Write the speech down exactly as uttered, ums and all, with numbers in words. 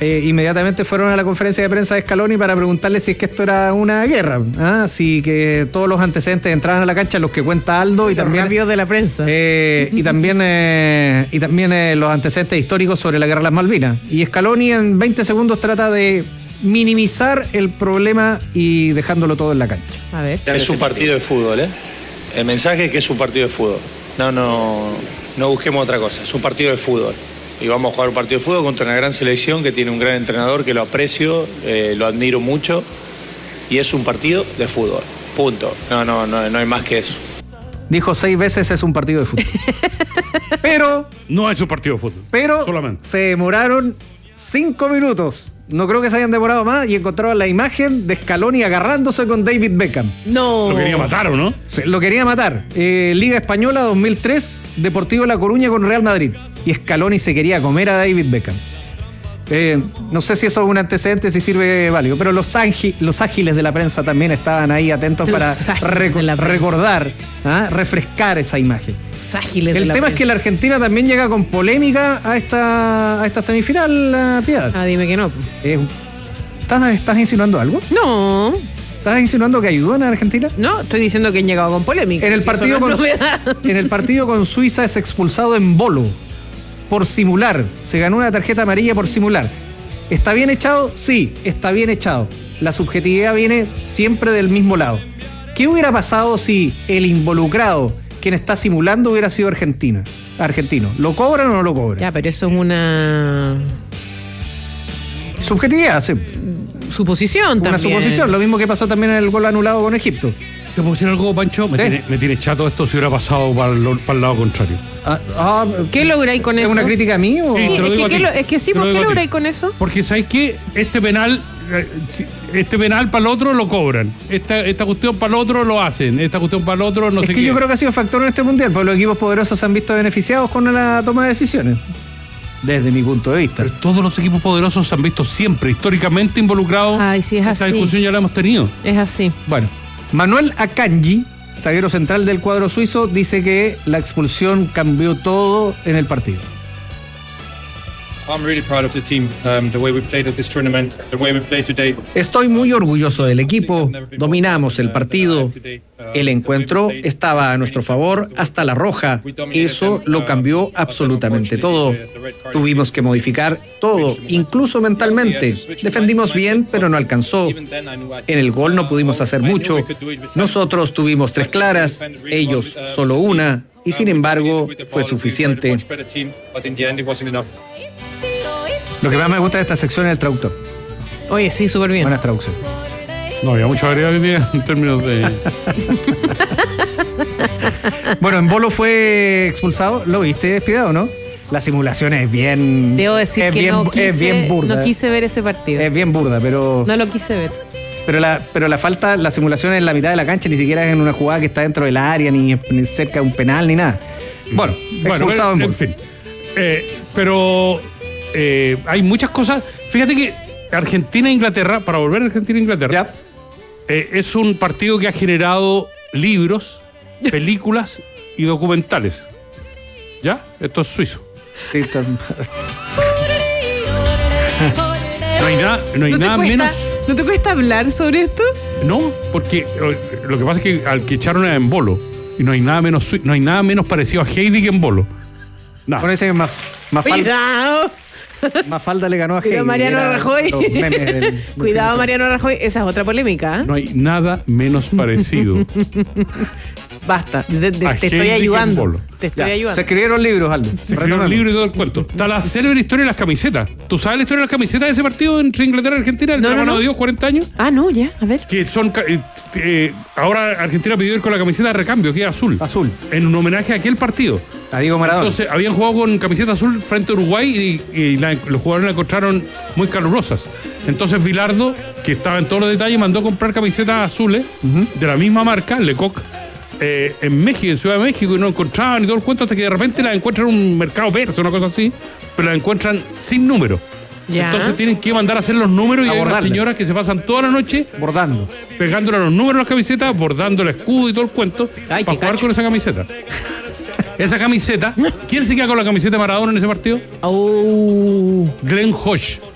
eh, inmediatamente fueron a la conferencia de prensa de Scaloni para preguntarle si es que esto era una guerra, ¿ah? Si que todos los antecedentes entraban a la cancha, los que cuenta Aldo y también rápidos de la prensa eh, y también eh, y también eh, los antecedentes históricos sobre la guerra de las Malvinas. Y Scaloni en veinte segundos trata de minimizar el problema y dejándolo todo en la cancha. A ver. Es un partido de fútbol, ¿eh? El mensaje es que es un partido de fútbol. No, no, no busquemos otra cosa. Es un partido de fútbol. Y vamos a jugar un partido de fútbol contra una gran selección que tiene un gran entrenador que lo aprecio, eh, lo admiro mucho. Y es un partido de fútbol. Punto. No, no, no, no hay más que eso. Dijo seis veces es un partido de fútbol. Pero... No es un partido de fútbol. Pero solamente. Se demoraron cinco minutos. No creo que se hayan demorado más y encontraron la imagen de Scaloni agarrándose con David Beckham. No. Lo quería matar, ¿o no? Se, lo quería matar. Eh, Liga Española dos mil tres, Deportivo La Coruña con Real Madrid. Y Scaloni se quería comer a David Beckham. Eh, no sé si eso es un antecedente, si sirve válido, pero los, ági, los ágiles de la prensa también estaban ahí atentos los para reco- recordar, ¿ah? refrescar esa imagen. Los ágiles El de la tema prensa. es que la Argentina también llega con polémica a esta, a esta semifinal, Piedad. Ah, dime que no. Eh, ¿estás, ¿Estás insinuando algo? No. ¿Estás insinuando que ayudó en Argentina? No, estoy diciendo que han llegado con polémica. En el partido, no con, en el partido con Suiza es expulsado en bolo por simular. Se ganó una tarjeta amarilla por simular. ¿Está bien echado? Sí, está bien echado. La subjetividad viene siempre del mismo lado. ¿Qué hubiera pasado si el involucrado, quien está simulando, hubiera sido argentina, argentino? ¿Lo cobran o no lo cobran? Ya, pero eso es una... Subjetividad, sí. Suposición Una también. suposición, lo mismo que pasó también en el gol anulado con Egipto. ¿Te puedo decir algo, Pancho? Me, ¿Sí? tiene, me tiene chato esto si hubiera pasado para el, para el lado contrario. Ah, ah, ¿Qué lográis con ¿Es eso? una crítica a mí o...? Sí, Sí, te lo es, digo que, a ti. ¿qué lo- es que sí, Te lo ¿por qué digo a ti. lográis con eso? Porque ¿sabes qué? Este penal, eh, este penal para el otro lo cobran. Esta, esta cuestión para el otro lo hacen. Esta cuestión para el otro no Es sé que qué. yo creo que ha sido factor en este mundial, porque los equipos poderosos se han visto beneficiados con la toma de decisiones. Desde mi punto de vista. Pero todos los equipos poderosos se han visto siempre, históricamente involucrados. Ay, sí, es Esta así. discusión ya la hemos tenido. Es así. Bueno, Manuel Akanji, zaguero central del cuadro suizo, dice que la expulsión cambió todo en el partido. I'm really proud of the team, um, the way we played at this tournament, the way we played today. Estoy muy orgulloso del equipo, dominamos el partido, el encuentro estaba a nuestro favor hasta la roja, eso lo cambió absolutamente todo. Tuvimos que modificar todo, incluso mentalmente. Defendimos bien, pero no alcanzó. En el gol no pudimos hacer mucho. Nosotros tuvimos tres claras, ellos solo una, y sin embargo fue suficiente. Lo que más me gusta de esta sección es el traductor. Oye, sí, súper bien. Buenas traducciones. No, había mucha variedad hoy día en términos de... Bueno, en Bolo fue expulsado. ¿Lo viste, Despidado, no? La simulación es bien... Debo decir es que bien, no, quise, es bien burda. no quise ver ese partido. Es bien burda, pero... No lo quise ver. Pero la, pero la falta, la simulación es en la mitad de la cancha, ni siquiera es en una jugada que está dentro del área, ni, ni cerca de un penal, ni nada. Bueno, expulsado bueno, en en Bolo. fin. Eh, pero eh, hay muchas cosas. Fíjate que Argentina e Inglaterra, para volver a Argentina e Inglaterra, eh, es un partido que ha generado libros, películas y documentales. ¿Ya? Esto es suizo. Sí, está... No hay nada, no hay ¿No te nada cuesta, menos. ¿No te cuesta hablar sobre esto? No, porque eh, lo que pasa es que al que echaron era en Bolo. Y no hay nada menos, sui- no hay nada menos parecido a Heidi que en Bolo. Nada. Con ese más, más falda, Cuidado. más falda le ganó a Heidi. Cuidado, Mariano Era Rajoy. los memes del- Cuidado, Mariano Rajoy. Esa es otra polémica. ¿eh? No hay nada menos parecido. Basta. De- de- A te estoy Heidi que en ayudando. Bolo. Te estoy Ya, ayudando. se escribieron libros, Aldo. Se escribió Retomemos. el libro y todo el cuento. Está la célebre historia de las camisetas. ¿Tú sabes la historia de las camisetas de ese partido entre Inglaterra y Argentina? El No, no, hermano no. de Dios, cuarenta años. Ah, no, ya. A ver. Que son. ca- eh, eh, ahora Argentina pidió ir con la camiseta de recambio, que es azul. Azul. En un homenaje a aquel partido. A Diego Maradona. Entonces, habían jugado con camiseta azul frente a Uruguay y, y la- los jugadores la encontraron muy calurosas. Entonces, Vilardo, que estaba en todos los detalles, mandó a comprar camisetas azules de la misma marca, Lecoq, eh, en México, en Ciudad de México, y no encontraban y todo el cuento hasta que de repente las encuentran en un mercado persa, una cosa así, pero las encuentran sin número. Ya. Entonces tienen que mandar a hacer los números y A hay unas bordarle. señoras que se pasan toda la noche Bordando. pegándole a los números a las camisetas, bordando el escudo y todo el cuento Ay, para qué jugar cacho. con esa camiseta. Esa camiseta, ¿quién se queda con la camiseta de Maradona en ese partido? Oh. Glenn Hodge.